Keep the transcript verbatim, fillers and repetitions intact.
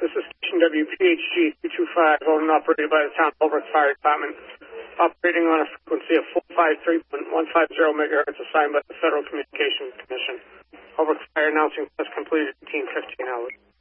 This is station W P H G two two five, owned and operated by the Town of Holbrook Fire Department, operating on a frequency of four five three point one five zero megahertz assigned by the Federal Communications Commission. Holbrook Fire announcing test completed eighteen fifteen hours.